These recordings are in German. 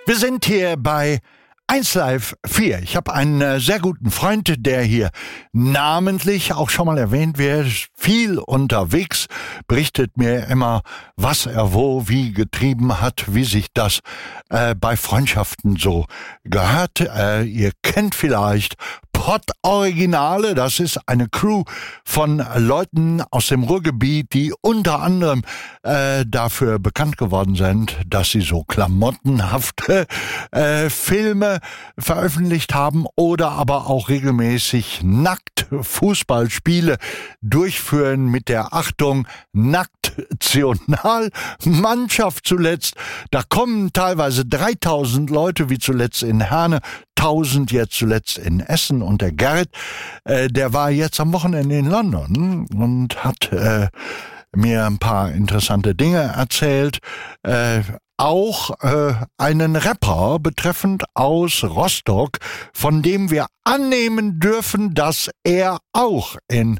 Wir sind hier bei 1Live 4. Ich habe einen sehr guten Freund, der hier namentlich auch schon mal erwähnt wird, viel unterwegs, berichtet mir immer, was er wo, wie getrieben hat, wie sich das bei Freundschaften so gehört. Ihr kennt vielleicht Pott-Originale, das ist eine Crew von Leuten aus dem Ruhrgebiet, die unter anderem dafür bekannt geworden sind, dass sie so klamottenhafte Filme veröffentlicht haben oder aber auch regelmäßig nackt Fußballspiele durchführen mit der Achtung National-Mannschaft zuletzt. Da kommen teilweise 3000 Leute, wie zuletzt in Herne, 1000 jetzt zuletzt in Essen, und der Gerrit, der war jetzt am Wochenende in London und hat mir ein paar interessante Dinge erzählt, auch einen Rapper betreffend aus Rostock, von dem wir annehmen dürfen, dass er auch in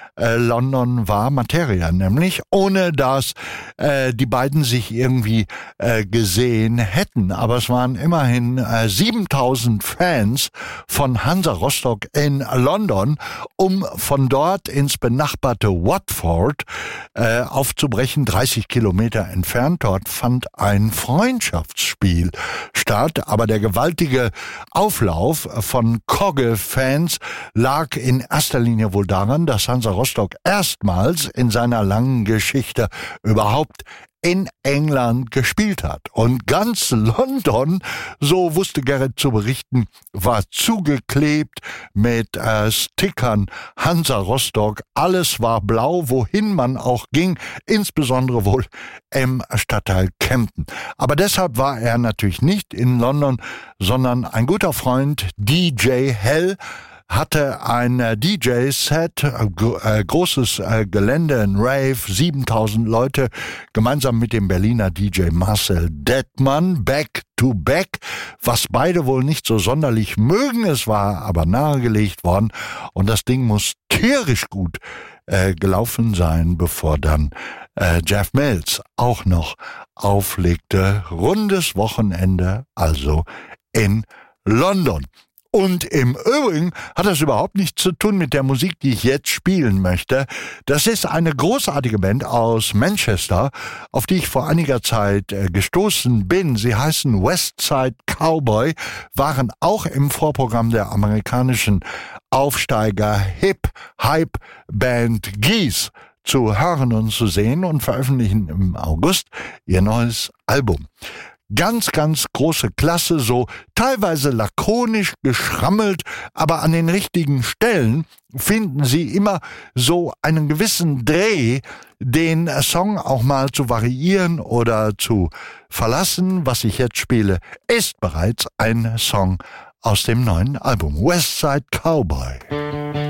London war, Materia nämlich, ohne dass die beiden sich irgendwie gesehen hätten. Aber es waren immerhin 7000 Fans von Hansa Rostock in London, um von dort ins benachbarte Watford aufzubrechen, 30 Kilometer entfernt. Dort fand ein Freundschaftsspiel statt, aber der gewaltige Auflauf von Kogge-Fans lag in erster Linie wohl daran, dass Hansa Rostock erstmals in seiner langen Geschichte überhaupt in England gespielt hat. Und ganz London, so wusste Gerrit zu berichten, war zugeklebt mit Stickern Hansa Rostock. Alles war blau, wohin man auch ging, insbesondere wohl im Stadtteil Camden. Aber deshalb war er natürlich nicht in London, sondern ein guter Freund, DJ Hell, hatte ein DJ-Set, großes Gelände, ein Rave, 7000 Leute, gemeinsam mit dem Berliner DJ Marcel Dettmann, Back to Back, was beide wohl nicht so sonderlich mögen. Es war aber nahegelegt worden, und das Ding muss tierisch gut gelaufen sein, bevor dann Jeff Mills auch noch auflegte. Rundes Wochenende also in London. Und im Übrigen hat das überhaupt nichts zu tun mit der Musik, die ich jetzt spielen möchte. Das ist eine großartige Band aus Manchester, auf die ich vor einiger Zeit gestoßen bin. Sie heißen Westside Cowboy, waren auch im Vorprogramm der amerikanischen Aufsteiger Hip-Hype-Band Geese zu hören und zu sehen und veröffentlichen im August ihr neues Album. Ganz, ganz große Klasse, so teilweise lakonisch geschrammelt, aber an den richtigen Stellen finden Sie immer so einen gewissen Dreh, den Song auch mal zu variieren oder zu verlassen. Was ich jetzt spiele, ist bereits ein Song aus dem neuen Album Westside Cowboy.